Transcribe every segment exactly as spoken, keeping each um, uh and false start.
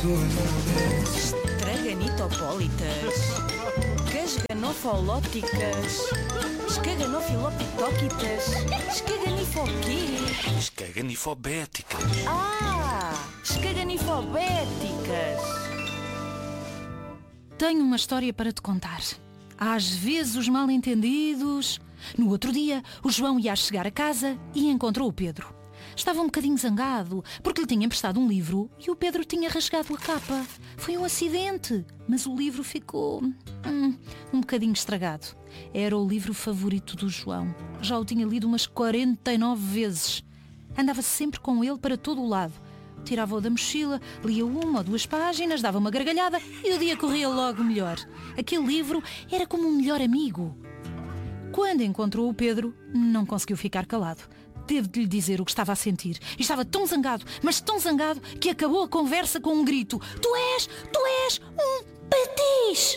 Estraganitopólitas, casganofolópticas, escaganofilopitóquitas, escaganifoquê? Escaganifobéticas. Ah, escaganifobéticas. Tenho uma história para te contar. Às vezes os mal-entendidos... No outro dia, o João ia chegar a casa e encontrou o Pedro. Estava um bocadinho zangado, porque lhe tinha emprestado um livro e o Pedro tinha rasgado a capa. Foi um acidente, mas o livro ficou hum, um bocadinho estragado. Era o livro favorito do João. Já o tinha lido umas quarenta e nove vezes. Andava sempre com ele para todo o lado. Tirava-o da mochila, lia uma ou duas páginas, dava uma gargalhada e o dia corria logo melhor. Aquele livro era como um melhor amigo. Quando encontrou o Pedro, não conseguiu ficar calado. Teve de lhe dizer o que estava a sentir. E estava tão zangado, mas tão zangado, que acabou a conversa com um grito. Tu és, tu és um patiz!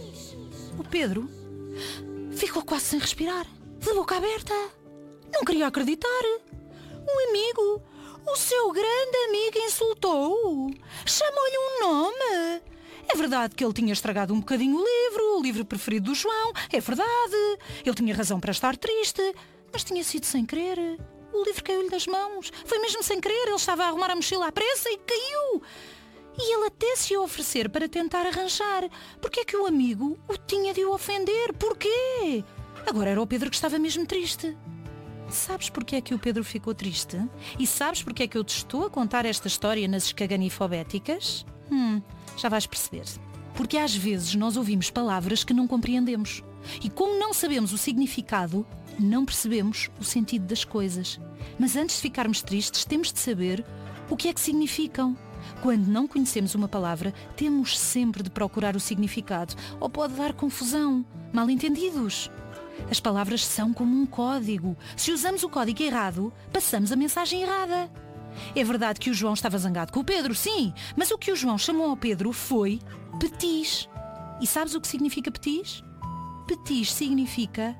O Pedro ficou quase sem respirar, de boca aberta. Não queria acreditar. Um amigo, o seu grande amigo, insultou-o. Chamou-lhe um nome. É verdade que ele tinha estragado um bocadinho o livro, o livro preferido do João. É verdade. Ele tinha razão para estar triste, mas tinha sido sem querer. O livro caiu-lhe das mãos. Foi mesmo sem querer. Ele estava a arrumar a mochila à pressa e caiu. E ele até se ia oferecer para tentar arranjar. Porque é que o amigo o tinha de o ofender? Porquê? Agora era o Pedro que estava mesmo triste. Sabes porque é que o Pedro ficou triste? E sabes porque é que eu te estou a contar esta história nas escaganifobéticas? Hum, já vais perceber. Porque às vezes nós ouvimos palavras que não compreendemos. E como não sabemos o significado, não percebemos o sentido das coisas. Mas antes de ficarmos tristes, temos de saber o que é que significam. Quando não conhecemos uma palavra, temos sempre de procurar o significado, ou pode dar confusão, mal-entendidos. As palavras são como um código. Se usamos o código errado, passamos a mensagem errada. É verdade que o João estava zangado com o Pedro, sim, mas o que o João chamou ao Pedro foi petiz. E sabes o que significa petiz? Petiz significa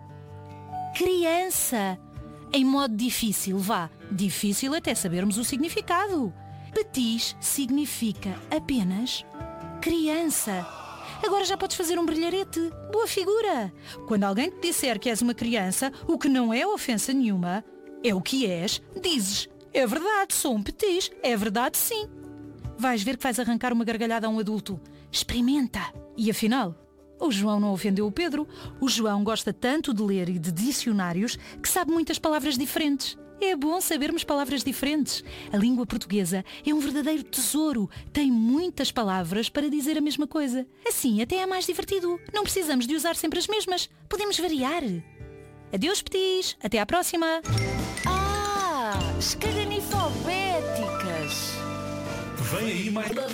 criança. Em modo difícil, vá. Difícil até sabermos o significado. Petiz significa apenas criança. Agora já podes fazer um brilharete. Boa figura. Quando alguém te disser que és uma criança, o que não é ofensa nenhuma, é o que és, dizes: é verdade, sou um petiz. É verdade, sim. Vais ver que vais arrancar uma gargalhada a um adulto. Experimenta. E afinal, o João não ofendeu o Pedro. O João gosta tanto de ler e de dicionários que sabe muitas palavras diferentes. É bom sabermos palavras diferentes. A língua portuguesa é um verdadeiro tesouro. Tem muitas palavras para dizer a mesma coisa. Assim até é mais divertido. Não precisamos de usar sempre as mesmas. Podemos variar. Adeus, petis. Até à próxima. Ah, escaganifobéticas. Vem aí mais...